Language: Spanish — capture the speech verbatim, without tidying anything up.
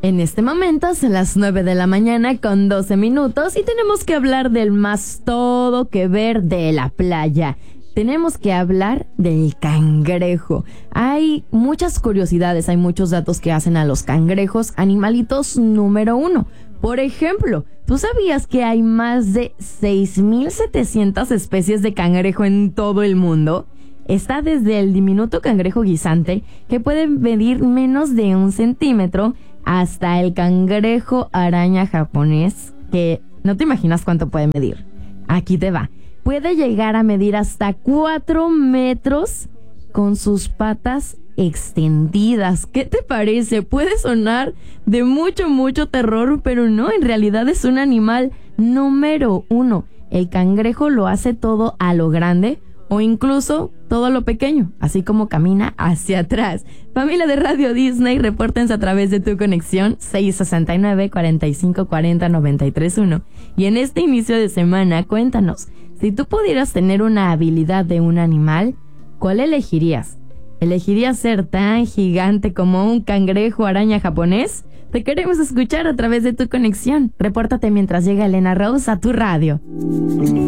En este momento son las nueve de la mañana con doce minutos y tenemos que hablar del más todo que ver de la playa. Tenemos que hablar del cangrejo. Hay muchas curiosidades, hay muchos datos que hacen a los cangrejos animalitos número uno. Por ejemplo, ¿tú sabías que hay más de seis mil setecientas especies de cangrejo en todo el mundo? Está desde el diminuto cangrejo guisante, que puede medir menos de un centímetro, hasta el cangrejo araña japonés, que no te imaginas cuánto puede medir. Aquí te va. Puede llegar a medir hasta cuatro metros con sus patas extendidas. ¿Qué te parece? Puede sonar de mucho, mucho terror, pero no, en realidad es un animal número uno. El cangrejo lo hace todo a lo grande o incluso todo lo pequeño, así como camina hacia atrás. Familia de Radio Disney, repórtense a través de tu conexión seis sesenta y nueve, cuarenta y cinco cuarenta, noventa y tres uno. Y en este inicio de semana, cuéntanos, si tú pudieras tener una habilidad de un animal, ¿cuál elegirías? ¿Elegirías ser tan gigante como un cangrejo araña japonés? Te queremos escuchar a través de tu conexión. Repórtate mientras llega Elena Rose a tu radio.